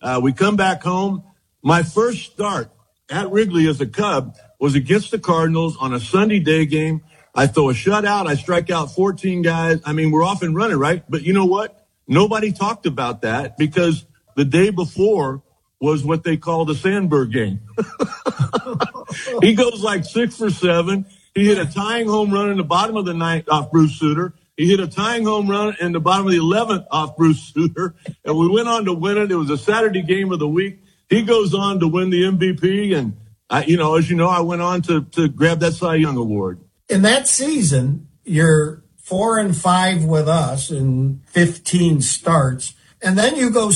We come back home. My first start at Wrigley as a Cub was against the Cardinals on a Sunday day game. I throw a shutout. I strike out 14 guys. I mean, we're off and running, right? But you know what? Nobody talked about that because the day before was what they call the Sandberg game. He goes like 6 for 7. He hit a tying home run in the bottom of the ninth off Bruce Sutter. He hit a tying home run in the bottom of the 11th off Bruce Sutter. And we went on to win it. It was a Saturday game of the week. He goes on to win the MVP. And, as you know, I went on to grab that Cy Young Award. In that season, you're 4-5 with us in 15 starts. And then you go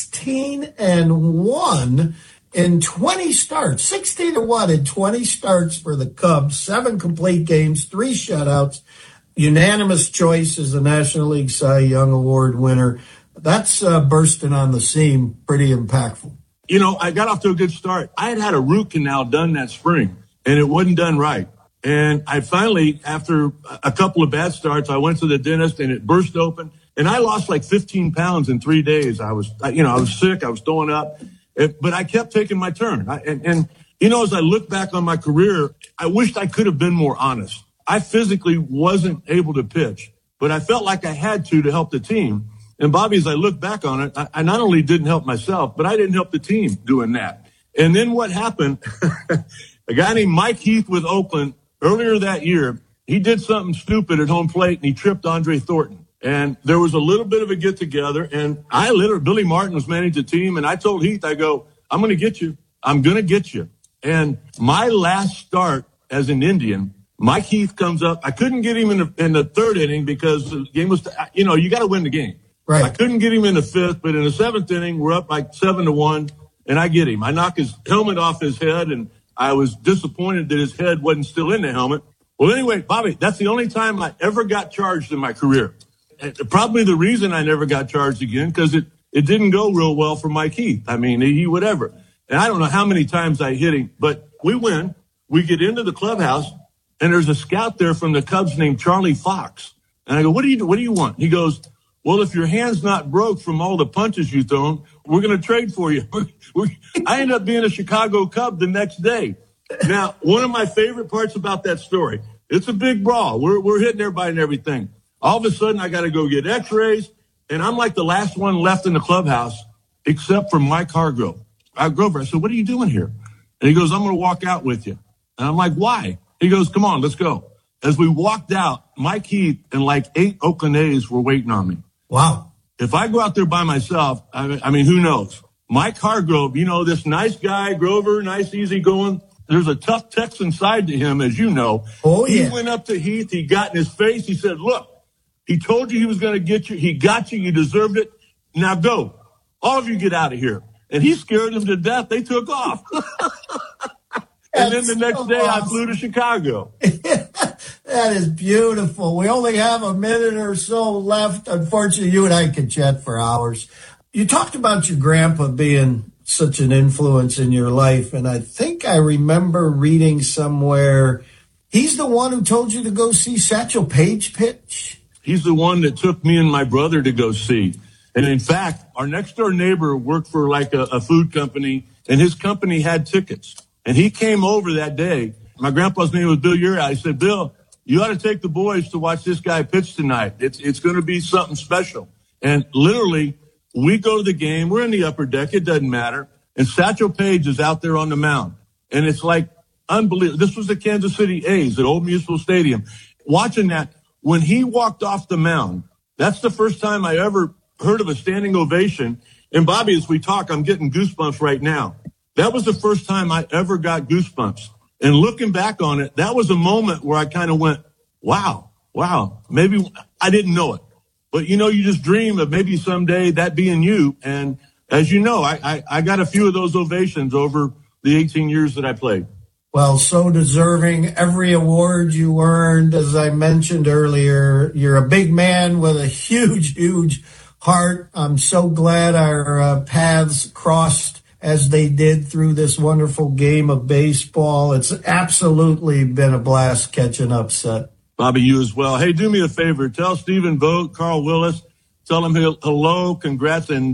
16-1 in 20 starts. 16-1 in 20 starts for the Cubs. 7 complete games, 3 shutouts. Unanimous choice as the National League Cy Young Award winner. That's bursting on the scene. Pretty impactful. You know, I got off to a good start. I had a root canal done that spring, and it wasn't done right. And I finally, after a couple of bad starts, I went to the dentist, and it burst open. And I lost like 15 pounds in 3 days. I was sick. I was throwing up. But I kept taking my turn. And as I look back on my career, I wished I could have been more honest. I physically wasn't able to pitch, but I felt like I had to help the team. And Bobby, as I look back on it, I not only didn't help myself, but I didn't help the team doing that. And then what happened, a guy named Mike Heath with Oakland earlier that year, he did something stupid at home plate and he tripped Andre Thornton. And there was a little bit of a get together and Billy Martin was managing the team. And I told Heath, I go, I'm going to get you. I'm going to get you. And my last start as an Indian, Mike Heath comes up. I couldn't get him in the third inning because the game was, you got to win the game. Right. I couldn't get him in the fifth, but in the 7th inning, we're up like 7-1 and I get him. I knock his helmet off his head and I was disappointed that his head wasn't still in the helmet. Well, anyway, Bobby, that's the only time I ever got charged in my career. And probably the reason I never got charged again, because it didn't go real well for Mike Heath. I mean, he whatever. And I don't know how many times I hit him, but we win. We get into the clubhouse and there's a scout there from the Cubs named Charlie Fox. And I go, what do you want? He goes, well, if your hand's not broke from all the punches you've thrown, we're going to trade for you. I ended up being a Chicago Cub the next day. Now, one of my favorite parts about that story, it's a big brawl. We're hitting everybody and everything. All of a sudden, I got to go get x-rays, and I'm like the last one left in the clubhouse, except for Mike Hargrove. I go over, I said, what are you doing here? And he goes, I'm going to walk out with you. And I'm like, why? He goes, come on, let's go. As we walked out, Mike Heath and like 8 Oakland A's were waiting on me. Wow. If I go out there by myself, I mean, who knows? Mike Hargrove, this nice guy, Grover, nice, easy going. There's a tough Texan side to him, as you know. Oh, yeah. He went up to Heath. He got in his face. He said, look, he told you he was going to get you. He got you. You deserved it. Now go. All of you get out of here. And he scared them to death. They took off. And then the next day I flew to Chicago. That is beautiful. We only have a minute or so left. Unfortunately, you and I could chat for hours. You talked about your grandpa being such an influence in your life, and I think I remember reading somewhere he's the one who told you to go see Satchel Paige pitch. He's the one that took me and my brother to go see. And in fact, our next door neighbor worked for like a food company, and his company had tickets. And he came over that day. My grandpa's name was Bill Uri. I said, Bill, you ought to take the boys to watch this guy pitch tonight. It's going to be something special. And literally, we go to the game. We're in the upper deck. It doesn't matter. And Satchel Paige is out there on the mound. And it's like unbelievable. This was the Kansas City A's at Old Municipal Stadium. Watching that, when he walked off the mound, that's the first time I ever heard of a standing ovation. And Bobby, as we talk, I'm getting goosebumps right now. That was the first time I ever got goosebumps. And looking back on it, that was a moment where I kind of went, wow, maybe I didn't know it. But, you just dream of maybe someday that being you. And as you know, I got a few of those ovations over the 18 years that I played. Well, so deserving. Every award you earned, as I mentioned earlier, you're a big man with a huge, huge heart. I'm so glad our paths crossed as they did through this wonderful game of baseball. It's absolutely been a blast catching up, Seth. Bobby, you as well. Hey, do me a favor. Tell Stephen Vogt, Carl Willis, tell them hello, congrats, and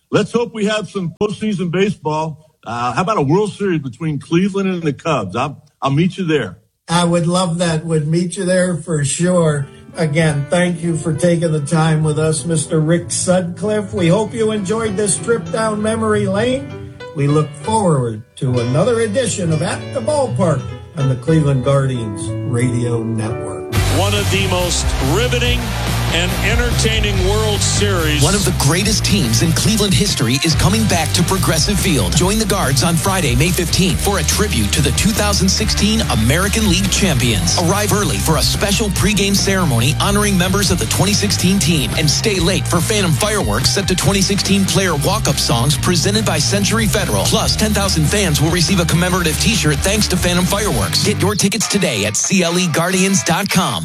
let's hope we have some postseason baseball. How about a World Series between Cleveland and the Cubs? I'll meet you there. I would love that. Would meet you there for sure. Again, thank you for taking the time with us, Mr. Rick Sutcliffe. We hope you enjoyed this trip down memory lane. We look forward to another edition of At the Ballpark on the Cleveland Guardians Radio Network. One of the most riveting and entertaining World Series. One of the greatest teams in Cleveland history is coming back to Progressive Field. Join the Guards on Friday, May 15th for a tribute to the 2016 American League champions. Arrive early for a special pregame ceremony honoring members of the 2016 team and stay late for Phantom Fireworks set to 2016 player walk-up songs presented by Century Federal. Plus, 10,000 fans will receive a commemorative t-shirt thanks to Phantom Fireworks. Get your tickets today at CLEGuardians.com.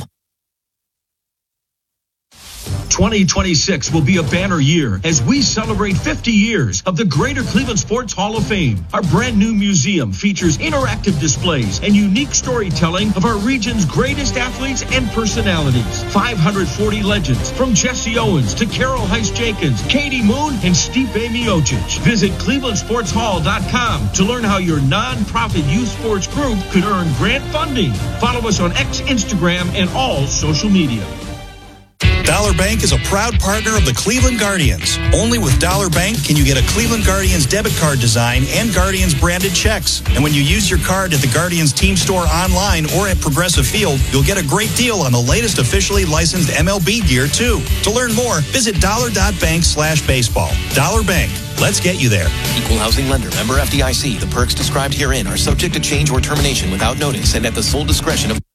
2026 will be a banner year as we celebrate 50 years of the Greater Cleveland Sports Hall of Fame. Our brand new museum features interactive displays and unique storytelling of our region's greatest athletes and personalities. 540 legends from Jesse Owens to Carol Heiss-Jenkins, Katie Moon, and Stipe Miocic. Visit ClevelandSportsHall.com to learn how your nonprofit youth sports group could earn grant funding. Follow us on X, Instagram, and all social media. Dollar Bank is a proud partner of the Cleveland Guardians. Only with Dollar Bank can you get a Cleveland Guardians debit card design and Guardians branded checks. And when you use your card at the Guardians team store online or at Progressive Field, you'll get a great deal on the latest officially licensed MLB gear too. To learn more, visit dollar.bank/baseball. Dollar Bank. Let's get you there. Equal housing lender. Member FDIC. The perks described herein are subject to change or termination without notice and at the sole discretion of